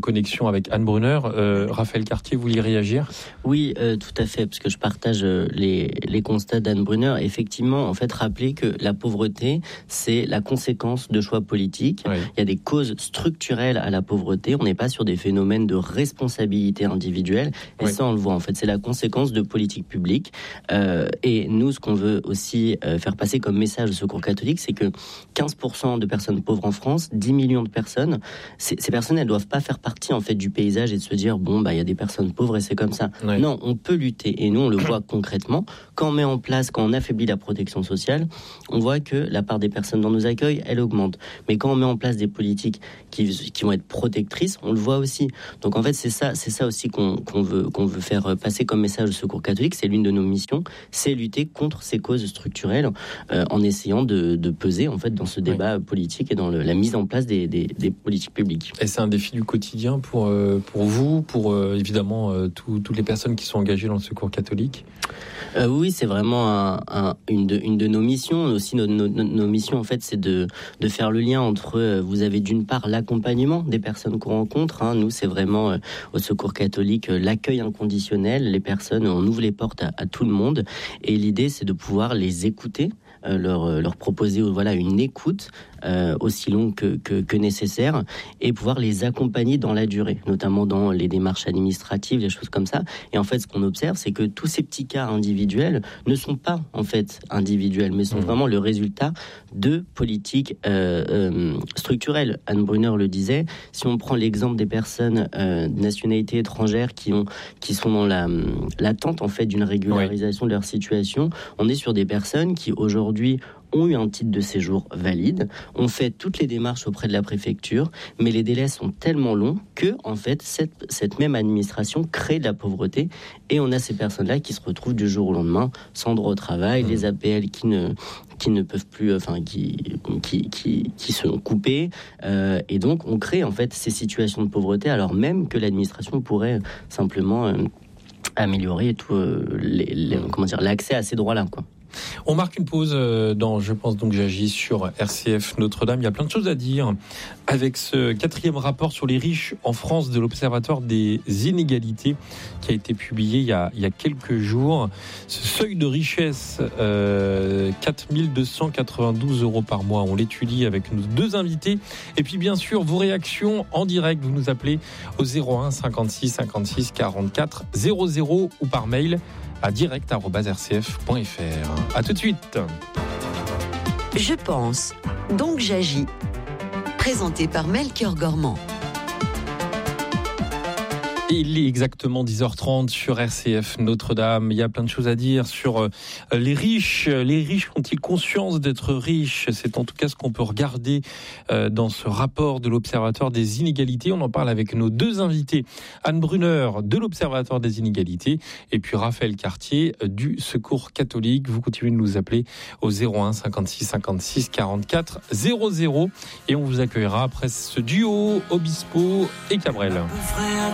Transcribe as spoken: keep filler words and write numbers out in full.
Connexion avec Anne Brunner. Euh, Raphaël Cartier, vous vouliez réagir ? Oui, euh, tout à fait, parce que je partage les, les constats d'Anne Brunner. Effectivement, en fait, rappeler que la pauvreté, c'est la conséquence de choix politiques. Oui. Il y a des causes structurelles à la pauvreté. On n'est pas sur des phénomènes de responsabilité individuelle. Et oui. ça, on le voit, en fait. C'est la conséquence de politiques publiques. Euh, et nous, ce qu'on veut aussi euh, faire passer comme message au Secours catholique, c'est que quinze pour cent de personnes pauvres en France, dix millions de personnes, ces personnes, elles ne doivent pas faire partie en fait du paysage et de se dire bon bah il y a des personnes pauvres et c'est comme ça. Oui. Non, on peut lutter et nous on le voit concrètement quand on met en place, quand on affaiblit la protection sociale, on voit que la part des personnes dans nos accueils elle augmente. Mais quand on met en place des politiques qui, qui vont être protectrices, on le voit aussi. Donc en fait c'est ça, c'est ça aussi qu'on, qu'on veut qu'on veut faire passer comme message au Secours catholique. C'est l'une de nos missions, c'est lutter contre ces causes structurelles euh, en essayant de, de peser en fait dans ce débat oui. politique et dans le, la mise en place des, des, des politiques publiques. Et c'est un défi du quotidien pour, euh, pour vous, pour euh, évidemment euh, tout, toutes les personnes qui sont engagées dans le Secours catholique. Euh, oui, c'est vraiment un, un, une, de, une de nos missions. Aussi, nos, nos, nos missions, en fait, c'est de, de faire le lien entre, euh, vous avez d'une part l'accompagnement des personnes qu'on rencontre. Hein. Nous, c'est vraiment, euh, au Secours catholique, euh, l'accueil inconditionnel. Les personnes, on ouvre les portes à, à tout le monde. Et l'idée, c'est de pouvoir les écouter. Euh, leur, leur proposer voilà, une écoute euh, aussi longue que, que, que nécessaire et pouvoir les accompagner dans la durée, notamment dans les démarches administratives, les choses comme ça. Et en fait, ce qu'on observe, c'est que tous ces petits cas individuels ne sont pas en fait individuels, mais sont mmh. vraiment le résultat de politiques euh, euh, structurelles. Anne Brunner le disait, si on prend l'exemple des personnes euh, de nationalité étrangère qui, ont, qui sont dans la, l'attente en fait, d'une régularisation oui. de leur situation, on est sur des personnes qui aujourd'hui aujourd'hui ont eu un titre de séjour valide, ont fait toutes les démarches auprès de la préfecture, mais les délais sont tellement longs que, en fait, cette, cette même administration crée de la pauvreté et on a ces personnes-là qui se retrouvent du jour au lendemain sans droit au travail, mmh. les A P L qui ne, qui ne peuvent plus, enfin, qui, qui, qui, qui sont coupés, euh, et donc on crée, en fait, ces situations de pauvreté alors même que l'administration pourrait simplement euh, améliorer tout, euh, les, les, comment dire, l'accès à ces droits-là, quoi. On marque une pause dans Je pense donc j'agis sur R C F Notre-Dame. Il y a plein de choses à dire avec ce quatrième rapport sur les riches en France de l'Observatoire des inégalités qui a été publié il y a, il y a quelques jours. Ce seuil de richesse, euh, quatre mille deux cent quatre-vingt-douze euros par mois. On l'étudie avec nos deux invités. Et puis bien sûr, vos réactions en direct. Vous nous appelez au zéro un cinquante-six cinquante-six quarante-quatre zéro zéro ou par mail à direct arobase r c f point f r. À tout de suite. Je pense, donc j'agis. Présenté par Melchior Gormand. Il est exactement dix heures trente sur R C F Notre-Dame. Il y a plein de choses à dire sur les riches. Les riches ont-ils conscience d'être riches ? C'est en tout cas ce qu'on peut regarder dans ce rapport de l'Observatoire des inégalités. On en parle avec nos deux invités. Anne Brunner de l'Observatoire des inégalités et puis Raphaël Cartier du Secours catholique. Vous continuez de nous appeler au zéro un cinquante-six cinquante-six quarante-quatre zéro zéro et on vous accueillera après ce duo Obispo et Cabrel.